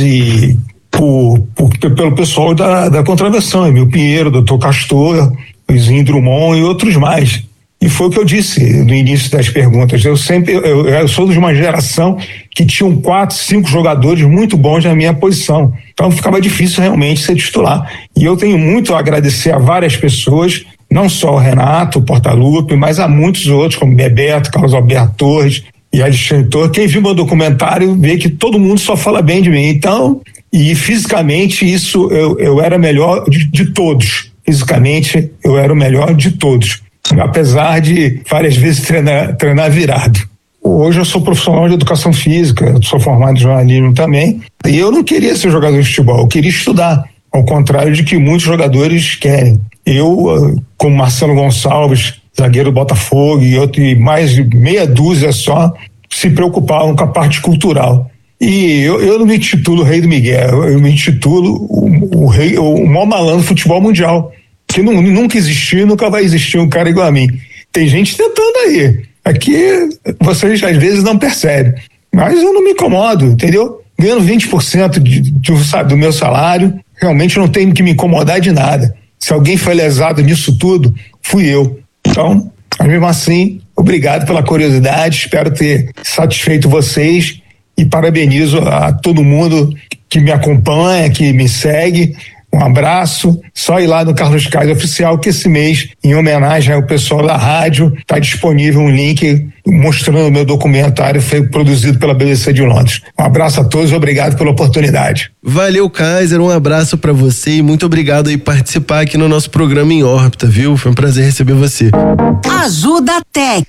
pelo pessoal da contravenção, Emil Pinheiro, Dr. Castor, Luizinho Drummond e outros mais. E foi o que eu disse no início das perguntas. Eu sou de uma geração que tinham 4, 5 jogadores muito bons na minha posição. Então ficava difícil realmente ser titular. E eu tenho muito a agradecer a várias pessoas, não só o Renato, o Portaluppi, mas a muitos outros, como Bebeto, Carlos Alberto Torres e Alexandre Torres. Quem viu meu documentário vê que todo mundo só fala bem de mim. Então, e fisicamente isso eu era melhor de todos. Fisicamente eu era o melhor de todos, apesar de várias vezes treinar virado. Hoje eu sou profissional de educação física, eu sou formado em jornalismo também, e eu não queria ser jogador de futebol, eu queria estudar, ao contrário de que muitos jogadores querem. Eu, como Marcelo Gonçalves, zagueiro do Botafogo, e mais de meia dúzia só, se preocupavam com a parte cultural. E eu não me intitulo Rei do Miguel, eu me intitulo o maior malandro do futebol mundial, que nunca existiu e nunca vai existir um cara igual a mim. Tem gente tentando aí. Aqui vocês às vezes não percebem, mas eu não me incomodo, entendeu? Ganhando 20% do meu salário, realmente não tenho que me incomodar de nada. Se alguém foi lesado nisso tudo, fui eu. Então, mesmo assim, obrigado pela curiosidade, espero ter satisfeito vocês e parabenizo a todo mundo que me acompanha, que me segue. Um abraço, só ir lá no Carlos Kaiser Oficial, que esse mês, em homenagem ao pessoal da rádio, está disponível um link mostrando o meu documentário feito, produzido pela BBC de Londres. Um abraço a todos, obrigado pela oportunidade. Valeu, Kaiser, um abraço pra você e muito obrigado aí por participar aqui no nosso programa Em Órbita, viu? Foi um prazer receber você. Ajuda Tech.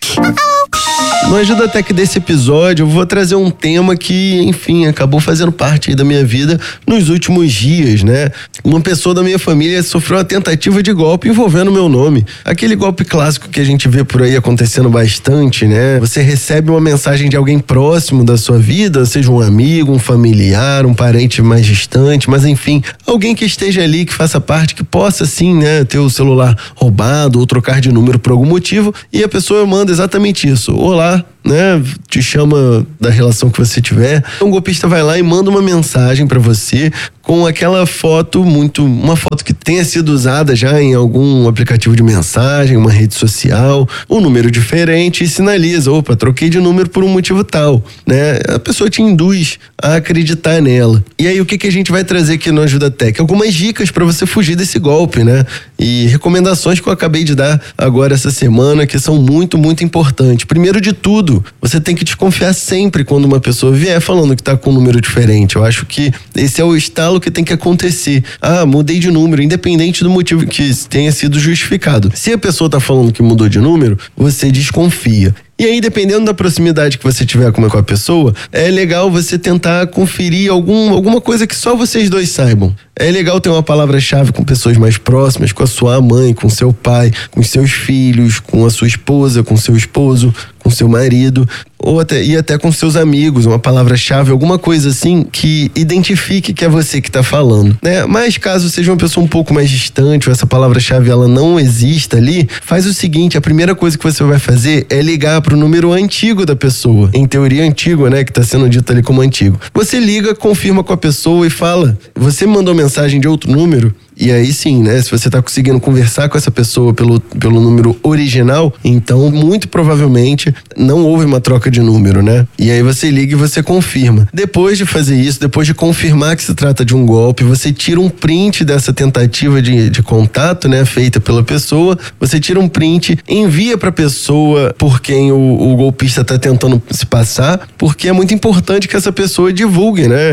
No Ajuda Tech desse episódio, eu vou trazer um tema que, enfim, acabou fazendo parte aí da minha vida nos últimos dias, né? Uma pessoa da minha família sofreu uma tentativa de golpe envolvendo meu nome. Aquele golpe clássico que a gente vê por aí acontecendo bastante, né? Você recebe uma mensagem de alguém próximo da sua vida, seja um amigo, um familiar, um parente mais distante, mas enfim, alguém que esteja ali, que faça parte, que possa sim, né, ter o celular roubado ou trocar de número por algum motivo, e a pessoa manda exatamente isso. Olá, né, te chama da relação que você tiver. Então o golpista vai lá e manda uma mensagem pra você com aquela foto uma foto que tenha sido usada já em algum aplicativo de mensagem, uma rede social, um número diferente e sinaliza, opa, troquei de número por um motivo tal, né? A pessoa te induz a acreditar nela. E aí o que a gente vai trazer aqui no Ajuda Tech? Algumas dicas para você fugir desse golpe, né? E recomendações que eu acabei de dar agora essa semana, que são muito, muito importantes. Primeiro de tudo, você tem que desconfiar sempre quando uma pessoa vier falando que tá com um número diferente. Eu acho que esse é o estalo que tem que acontecer. Ah, mudei de número, independente do motivo que tenha sido justificado. Se a pessoa tá falando que mudou de número, você desconfia. E aí, dependendo da proximidade que você tiver com a pessoa, é legal você tentar conferir alguma coisa que só vocês dois saibam. É legal ter uma palavra-chave com pessoas mais próximas, com a sua mãe, com seu pai, com seus filhos, com a sua esposa, com seu esposo, com seu marido, ou até com seus amigos, uma palavra-chave, alguma coisa assim que identifique que é você que está falando, né? Mas caso seja uma pessoa um pouco mais distante, ou essa palavra-chave ela não exista ali, faz o seguinte, a primeira coisa que você vai fazer é ligar pro número antigo da pessoa, em teoria antigo, né, que tá sendo dito ali como antigo. Você liga, confirma com a pessoa e fala, você me mandou mensagem de outro número? E aí sim, né, se você tá conseguindo conversar com essa pessoa pelo número original, então muito provavelmente não houve uma troca de número, né? E aí você liga e você confirma. Depois de fazer isso, depois de confirmar que se trata de um golpe, você tira um print dessa tentativa de contato, né, feita pela pessoa, você tira um print, envia pra pessoa por quem o golpista tá tentando se passar, porque é muito importante que essa pessoa divulgue, né?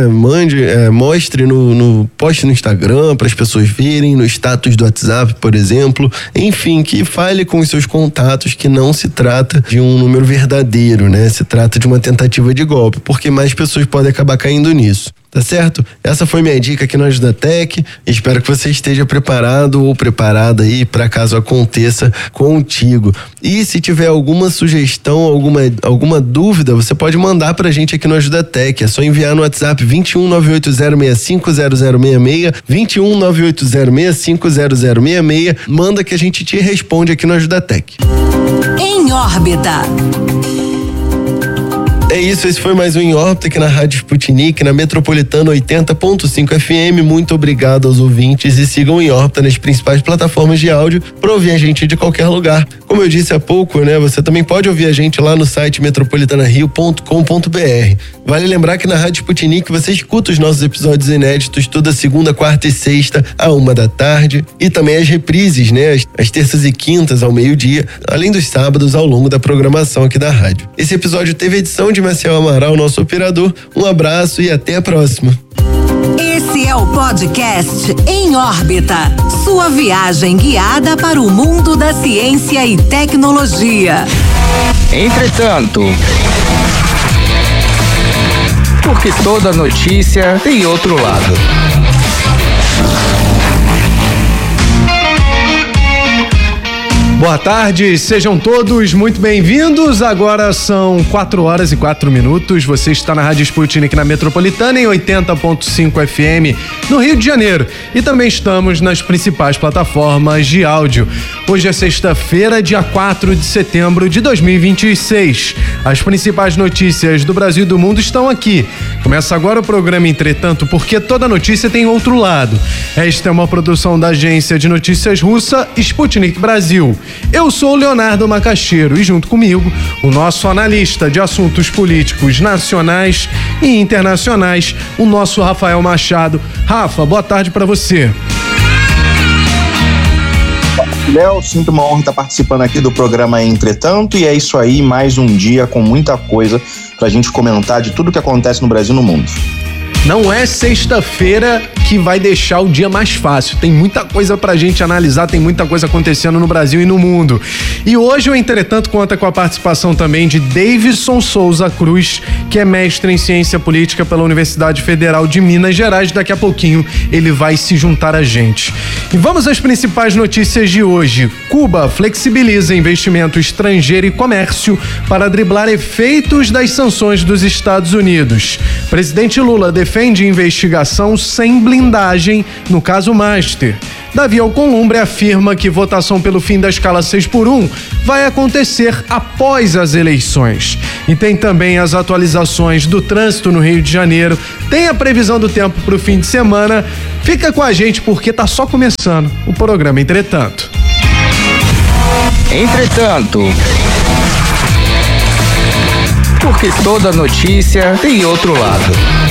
Mostre poste no Instagram para as pessoas verem, no status do WhatsApp, por exemplo. Enfim, que fale com os seus contatos que não se trata de um número verdadeiro, né? Se trata de uma tentativa de golpe, porque mais pessoas podem acabar caindo nisso. Tá certo? Essa foi minha dica aqui no Ajuda Tech. Espero que você esteja preparado ou preparada aí para caso aconteça contigo. E se tiver alguma sugestão, alguma dúvida, você pode mandar pra gente aqui no Ajuda Tech. É só enviar no WhatsApp 21 980650066, 21 980650066. Manda que a gente te responde aqui no Ajuda Tech. Em Órbita. É isso, esse foi mais um Em Órbita aqui na Rádio Sputnik, na Metropolitana 80.5 FM. Muito obrigado aos ouvintes e sigam Em Órbita nas principais plataformas de áudio para ouvir a gente de qualquer lugar. Como eu disse há pouco, né, você também pode ouvir a gente lá no site metropolitanario.com.br. Vale lembrar que na Rádio Sputnik você escuta os nossos episódios inéditos toda segunda, quarta e sexta à 1h e também as reprises, né, às terças e quintas ao meio-dia, além dos sábados ao longo da programação aqui da rádio. Esse episódio teve edição de Marcel Amaral, nosso operador. Um abraço e até a próxima. Esse é o podcast Em Órbita, sua viagem guiada para o mundo da ciência e tecnologia. Entretanto, porque toda notícia tem outro lado. Boa tarde, sejam todos muito bem-vindos. Agora são 4h04. Você está na Rádio Sputnik na Metropolitana em 80.5 FM no Rio de Janeiro. E também estamos nas principais plataformas de áudio. Hoje é sexta-feira, dia 4 de setembro de 2026. As principais notícias do Brasil e do mundo estão aqui. Começa agora o programa Entretanto, porque toda notícia tem outro lado. Esta é uma produção da agência de notícias russa Sputnik Brasil. Eu sou o Leonardo Macaxeiro e junto comigo, o nosso analista de assuntos políticos nacionais e internacionais, o nosso Rafael Machado. Rafa, boa tarde para você. Léo, sinto uma honra estar participando aqui do programa Entretanto, e é isso aí, mais um dia com muita coisa pra gente comentar de tudo que acontece no Brasil e no mundo. Não é sexta-feira que vai deixar o dia mais fácil. Tem muita coisa pra gente analisar, tem muita coisa acontecendo no Brasil e no mundo. E hoje o Entretanto conta com a participação também de Davidson Souza Cruz, que é mestre em ciência política pela Universidade Federal de Minas Gerais. Daqui a pouquinho ele vai se juntar a gente. E vamos às principais notícias de hoje. Cuba flexibiliza investimento estrangeiro e comércio para driblar efeitos das sanções dos Estados Unidos. Presidente Lula defende investigação sem blindagem no caso Master. Davi Alcolumbre afirma que votação pelo fim da escala 6x1 vai acontecer após as eleições. E tem também as atualizações do trânsito no Rio de Janeiro. Tem a previsão do tempo para o fim de semana. Fica com a gente porque tá só começando o programa Entretanto. Entretanto. Porque toda notícia tem outro lado.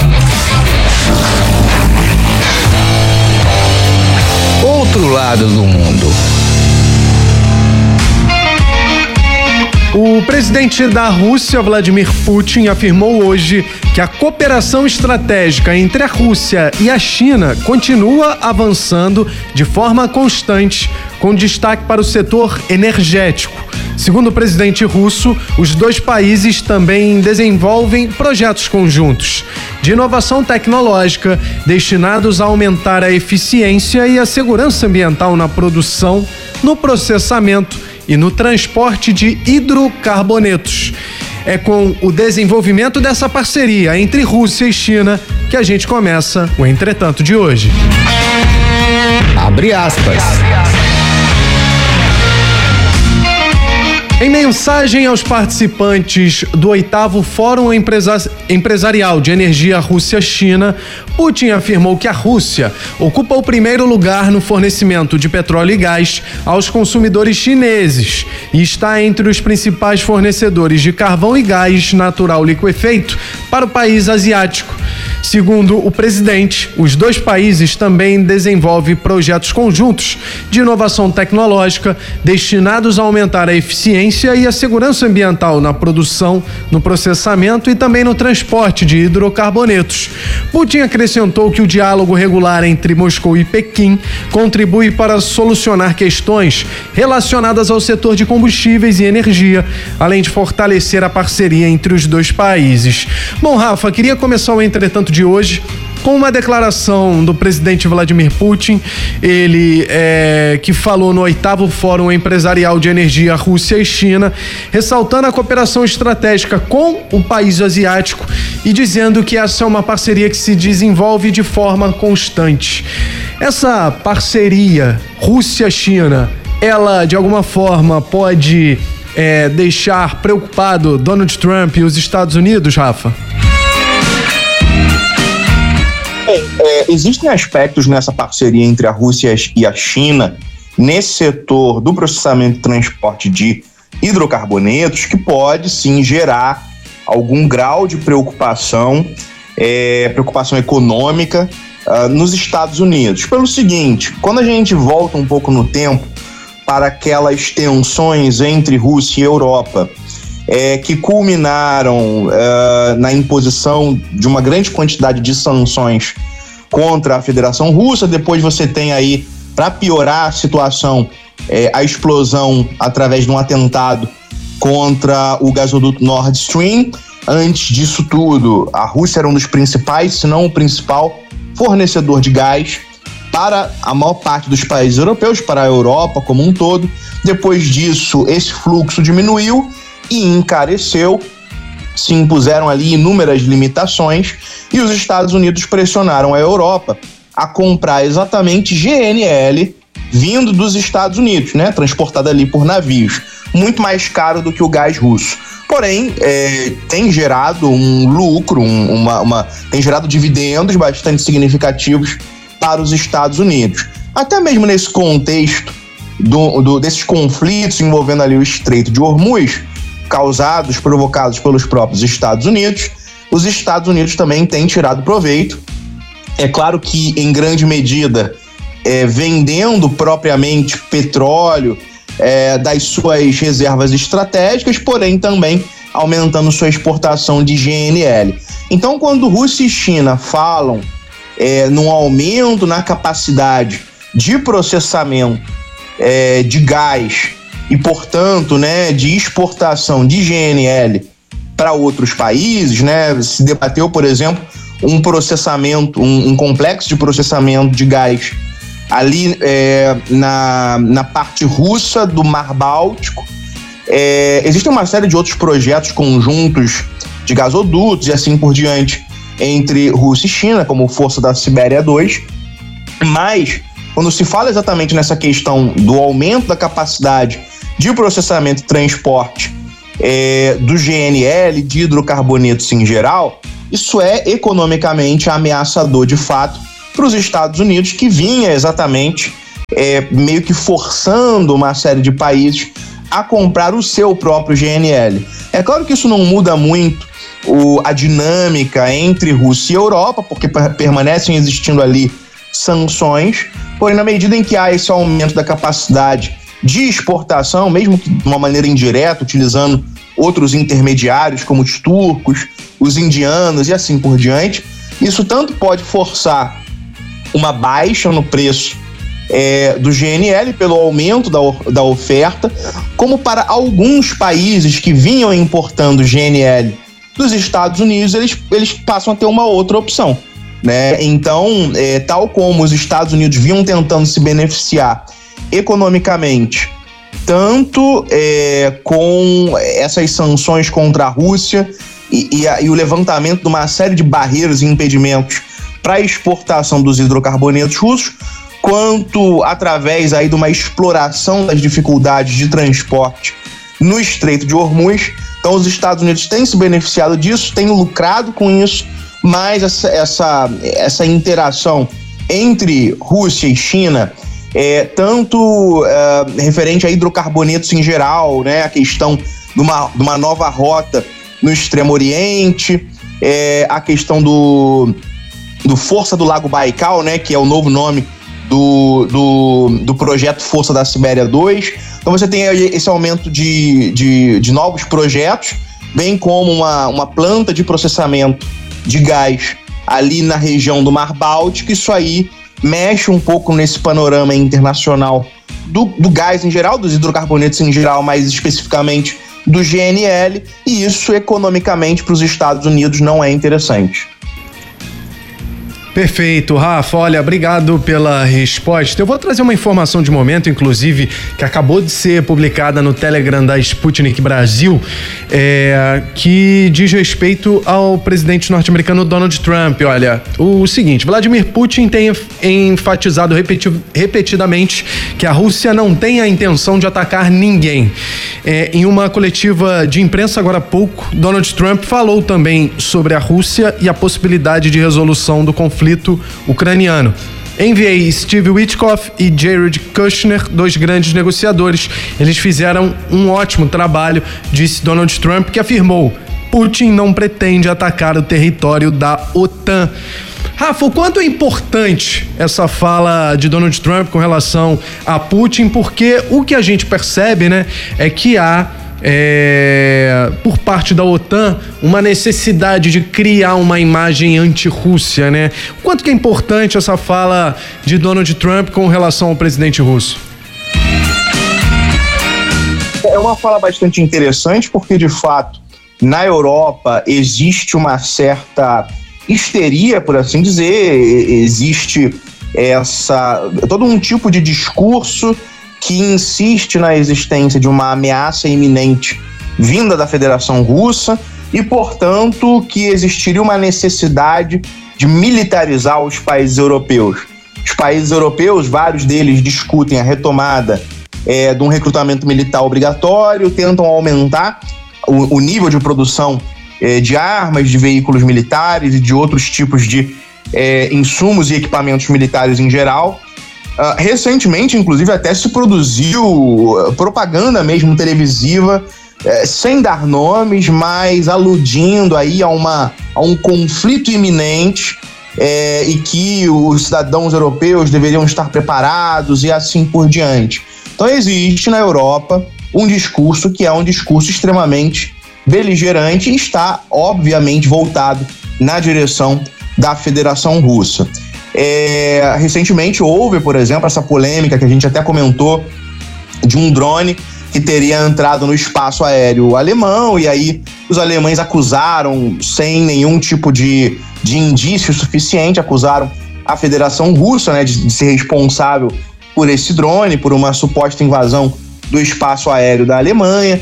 Outro lado do mundo. O presidente da Rússia, Vladimir Putin, afirmou hoje que a cooperação estratégica entre a Rússia e a China continua avançando de forma constante, com destaque para o setor energético. Segundo o presidente russo, os dois países também desenvolvem projetos conjuntos de inovação tecnológica destinados a aumentar a eficiência e a segurança ambiental na produção, no processamento e no transporte de hidrocarbonetos. É com o desenvolvimento dessa parceria entre Rússia e China que a gente começa o Entretanto de hoje. Abre aspas. Em mensagem aos participantes do 8º Fórum Empresarial de Energia Rússia-China, Putin afirmou que a Rússia ocupa o primeiro lugar no fornecimento de petróleo e gás aos consumidores chineses e está entre os principais fornecedores de carvão e gás natural liquefeito para o país asiático. Segundo o presidente, os dois países também desenvolvem projetos conjuntos de inovação tecnológica destinados a aumentar a eficiência e a segurança ambiental na produção, no processamento e também no transporte de hidrocarbonetos. Putin acrescentou que o diálogo regular entre Moscou e Pequim contribui para solucionar questões relacionadas ao setor de combustíveis e energia, além de fortalecer a parceria entre os dois países. Bom, Rafa, queria começar o Entretanto de hoje com uma declaração do presidente Vladimir Putin, ele que falou no 8º Fórum Empresarial de Energia Rússia e China, ressaltando a cooperação estratégica com o país asiático e dizendo que essa é uma parceria que se desenvolve de forma constante. Essa parceria Rússia-China, ela de alguma forma pode deixar preocupado Donald Trump e os Estados Unidos, Rafa? Existem aspectos nessa parceria entre a Rússia e a China, nesse setor do processamento e transporte de hidrocarbonetos, que pode sim gerar algum grau de preocupação econômica nos Estados Unidos. Pelo seguinte, quando a gente volta um pouco no tempo para aquelas tensões entre Rússia e Europa, que culminaram na imposição de uma grande quantidade de sanções contra a Federação Russa. Depois você tem aí, para piorar a situação, a explosão através de um atentado contra o gasoduto Nord Stream. Antes disso tudo, a Rússia era um dos principais, se não o principal, fornecedor de gás para a maior parte dos países europeus, para a Europa como um todo. Depois disso, esse fluxo diminuiu e encareceu, se impuseram ali inúmeras limitações e os Estados Unidos pressionaram a Europa a comprar exatamente GNL vindo dos Estados Unidos, né, transportada ali por navios, muito mais caro do que o gás russo. Porém, tem gerado um lucro, tem gerado dividendos bastante significativos para os Estados Unidos. Até mesmo nesse contexto desses conflitos envolvendo ali o Estreito de Hormuz, provocados pelos próprios Estados Unidos, os Estados Unidos também têm tirado proveito. É claro que, em grande medida, vendendo propriamente petróleo das suas reservas estratégicas, porém também aumentando sua exportação de GNL. Então, quando Rússia e China falam num aumento na capacidade de processamento de gás e, portanto, de exportação de GNL para outros países, se debateu, por exemplo, um complexo de processamento de gás ali na parte russa do Mar Báltico. Existem uma série de outros projetos conjuntos de gasodutos e assim por diante entre Rússia e China, como Força da Sibéria 2, mas quando se fala exatamente nessa questão do aumento da capacidade de processamento e transporte do GNL, de hidrocarbonetos em geral, isso é economicamente ameaçador de fato para os Estados Unidos, que vinha exatamente meio que forçando uma série de países a comprar o seu próprio GNL. É claro que isso não muda muito a dinâmica entre Rússia e Europa, porque permanecem existindo ali sanções, porém, na medida em que há esse aumento da capacidade de exportação, mesmo que de uma maneira indireta, utilizando outros intermediários, como os turcos, os indianos e assim por diante, isso tanto pode forçar uma baixa no preço do GNL pelo aumento da oferta, como para alguns países que vinham importando GNL dos Estados Unidos, eles passam a ter uma outra opção, Então, tal como os Estados Unidos vinham tentando se beneficiar economicamente, tanto com essas sanções contra a Rússia e o levantamento de uma série de barreiras e impedimentos para a exportação dos hidrocarbonetos russos, quanto através aí de uma exploração das dificuldades de transporte no Estreito de Hormuz. Então, os Estados Unidos têm se beneficiado disso, têm lucrado com isso, mas essa interação entre Rússia e China, tanto referente a hidrocarbonetos em geral, a questão de uma nova rota no Extremo Oriente, a questão do Força do Lago Baikal, que é o novo nome do projeto Força da Sibéria 2. Então você tem esse aumento de novos projetos, bem como uma planta de processamento de gás ali na região do Mar Báltico. Isso aí mexe um pouco nesse panorama internacional do gás em geral, dos hidrocarbonetos em geral, mais especificamente do GNL, e isso economicamente para os Estados Unidos não é interessante. Perfeito, Rafa. Olha, obrigado pela resposta. Eu vou trazer uma informação de momento, inclusive, que acabou de ser publicada no Telegram da Sputnik Brasil, que diz respeito ao presidente norte-americano Donald Trump. Olha, o seguinte: Vladimir Putin tem enfatizado repetidamente que a Rússia não tem a intenção de atacar ninguém. Em uma coletiva de imprensa agora há pouco, Donald Trump falou também sobre a Rússia e a possibilidade de resolução do conflito ucraniano. Enviei Steve Witkoff e Jared Kushner, 2 grandes negociadores. Eles fizeram um ótimo trabalho, disse Donald Trump, que afirmou: Putin não pretende atacar o território da OTAN. Rafa, o quanto é importante essa fala de Donald Trump com relação a Putin? Porque o que a gente percebe, é que há por parte da OTAN uma necessidade de criar uma imagem anti-Rússia, O quanto que é importante essa fala de Donald Trump com relação ao presidente russo? É uma fala bastante interessante, porque de fato na Europa existe uma certa histeria, por assim dizer, existe todo um tipo de discurso que insiste na existência de uma ameaça iminente vinda da Federação Russa e, portanto, que existiria uma necessidade de militarizar os países europeus. Os países europeus, vários deles discutem a retomada de um recrutamento militar obrigatório, tentam aumentar o nível de produção de armas, de veículos militares e de outros tipos de insumos e equipamentos militares em geral. Recentemente, inclusive, até se produziu propaganda mesmo televisiva, sem dar nomes, mas aludindo aí a um conflito iminente e que os cidadãos europeus deveriam estar preparados e assim por diante. Então existe na Europa um discurso que é um discurso extremamente beligerante e está, obviamente, voltado na direção da Federação Russa. Recentemente houve, por exemplo, essa polêmica que a gente até comentou de um drone que teria entrado no espaço aéreo alemão, e aí os alemães acusaram, sem nenhum tipo de indício suficiente, acusaram a Federação Russa, né, de ser responsável por esse drone, por uma suposta invasão do espaço aéreo da Alemanha.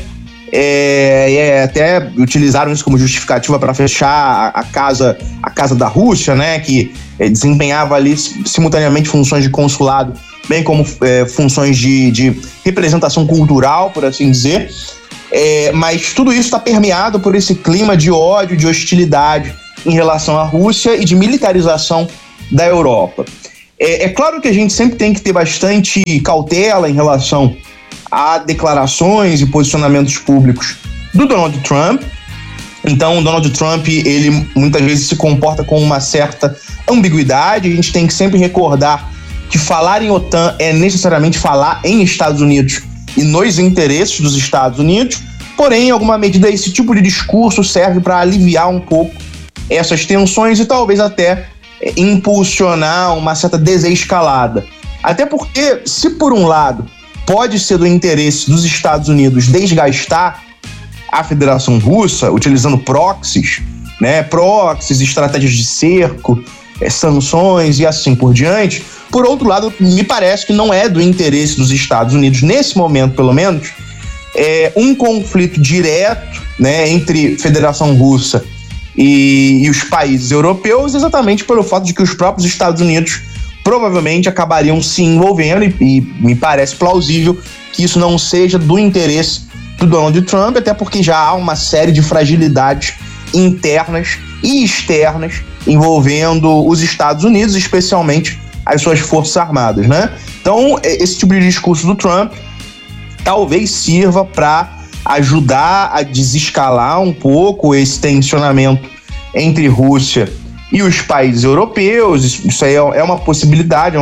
Até utilizaram isso como justificativa para fechar a casa da Rússia, né, que desempenhava ali simultaneamente funções de consulado, bem como funções de representação cultural, por assim dizer. Mas tudo isso está permeado por esse clima de ódio, de hostilidade em relação à Rússia e de militarização da Europa. É claro que a gente sempre tem que ter bastante cautela em relação a declarações e posicionamentos públicos do Donald Trump. Então, o Donald Trump, ele muitas vezes se comporta com uma certa ambiguidade. A gente tem que sempre recordar que falar em OTAN é necessariamente falar em Estados Unidos e nos interesses dos Estados Unidos. Porém, em alguma medida, esse tipo de discurso serve para aliviar um pouco essas tensões e talvez até impulsionar uma certa desescalada. Até porque, se por um lado pode ser do interesse dos Estados Unidos desgastar a Federação Russa, utilizando proxies, né, estratégias de cerco, sanções e assim por diante, por outro lado, me parece que não é do interesse dos Estados Unidos, nesse momento pelo menos, um conflito direto, né, entre Federação Russa e os países europeus, exatamente pelo fato de que os próprios Estados Unidos provavelmente acabariam se envolvendo e me parece plausível que isso não seja do interesse do Donald Trump, até porque já há uma série de fragilidades internas e externas envolvendo os Estados Unidos, especialmente as suas forças armadas, né? Então, esse tipo de discurso do Trump talvez sirva para ajudar a desescalar um pouco esse tensionamento entre Rússia e os países europeus. Isso aí é uma possibilidade,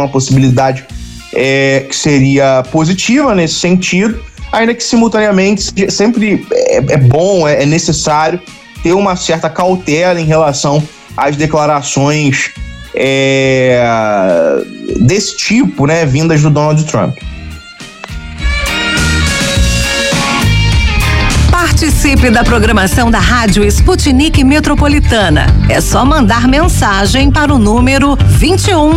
que seria positiva nesse sentido, ainda que simultaneamente sempre é bom, é necessário ter uma certa cautela em relação às declarações desse tipo, né, vindas do Donald Trump. Participe da programação da Rádio Sputnik Metropolitana. É só mandar mensagem para o número 21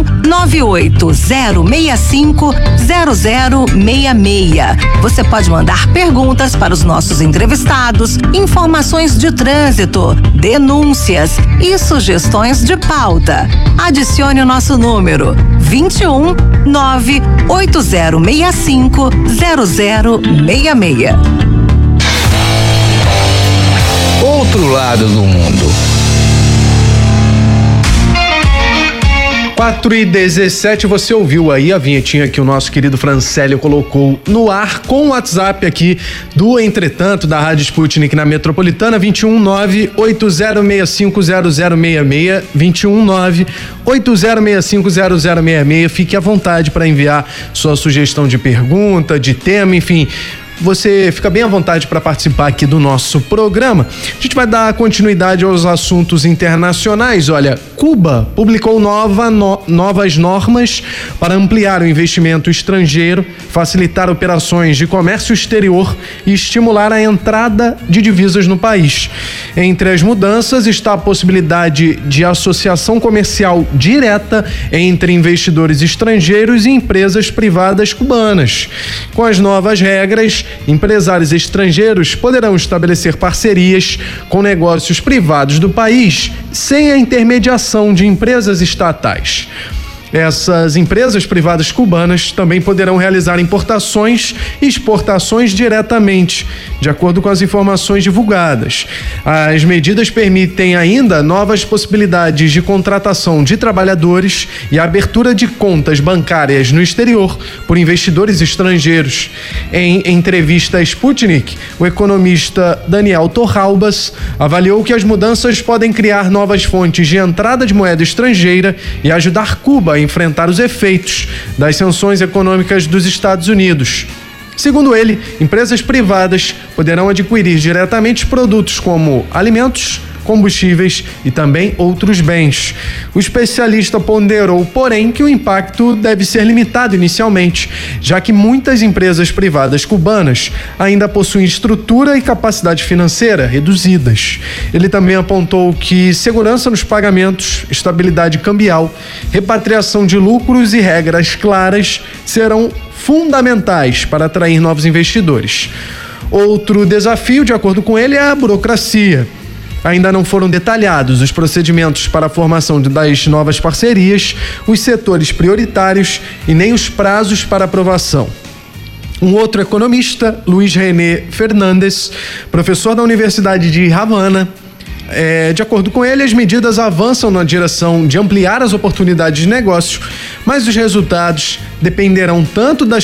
98065 0066. Você pode mandar perguntas para os nossos entrevistados, informações de trânsito, denúncias e sugestões de pauta. Adicione o nosso número 21 98065 0066. Outro lado do mundo. 4h17, você ouviu aí a vinhetinha que o nosso querido Francélio colocou no ar com o WhatsApp aqui do Entretanto, da Rádio Sputnik na Metropolitana, 219-8065-0066, 219-8065-0066. Fique à vontade para enviar sua sugestão de pergunta, de tema, enfim. Você fica bem à vontade para participar aqui do nosso programa. A gente vai dar continuidade aos assuntos internacionais. Olha, Cuba publicou novas normas para ampliar o investimento estrangeiro, facilitar operações de comércio exterior e estimular a entrada de divisas no país. Entre as mudanças está a possibilidade de associação comercial direta entre investidores estrangeiros e empresas privadas cubanas. Com as novas regras, empresários estrangeiros poderão estabelecer parcerias com negócios privados do país sem a intermediação de empresas estatais. Essas empresas privadas cubanas também poderão realizar importações e exportações diretamente, de acordo com as informações divulgadas. As medidas permitem ainda novas possibilidades de contratação de trabalhadores e a abertura de contas bancárias no exterior por investidores estrangeiros. Em entrevista à Sputnik, o economista Daniel Torralbas avaliou que as mudanças podem criar novas fontes de entrada de moeda estrangeira e ajudar Cuba a enfrentar os efeitos das sanções econômicas dos Estados Unidos. Segundo ele, empresas privadas poderão adquirir diretamente produtos como alimentos, combustíveis e também outros bens. O especialista ponderou, porém, que o impacto deve ser limitado inicialmente, já que muitas empresas privadas cubanas ainda possuem estrutura e capacidade financeira reduzidas. Ele também apontou que segurança nos pagamentos, estabilidade cambial, repatriação de lucros e regras claras serão fundamentais para atrair novos investidores. Outro desafio, de acordo com ele, é a burocracia. Ainda não foram detalhados os procedimentos para a formação das novas parcerias, os setores prioritários e nem os prazos para aprovação. Um outro economista, Luiz René Fernandes, professor da Universidade de Havana, de acordo com ele, as medidas avançam na direção de ampliar as oportunidades de negócio, mas os resultados dependerão tanto das